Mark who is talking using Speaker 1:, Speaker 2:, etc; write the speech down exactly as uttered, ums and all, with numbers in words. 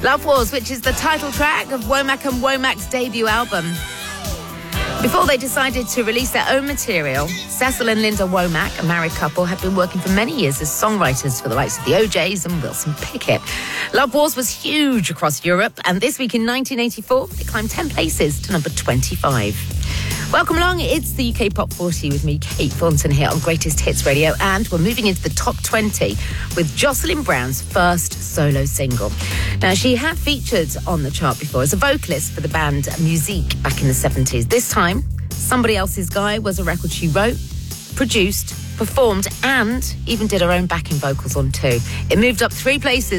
Speaker 1: Love Wars, which is the title track of Womack and Womack's debut album. Before they decided to release their own material, Cecil and Linda Womack, a married couple, had been working for many years as songwriters for the likes of the O Js and Wilson Pickett. Love Wars was huge across Europe, and this week in nineteen eighty-four, it climbed ten places to number twenty-five. Welcome along, it's the U K Pop forty with me, Kate Thornton, here on Greatest Hits Radio, and we're moving into the top twenty with Jocelyn Brown's first solo single. Now, she had featured on the chart before as a vocalist for the band Musique back in the seventies. This time, Somebody Else's Guy was a record she wrote, produced, performed, and even did her own backing vocals on too. It moved up three places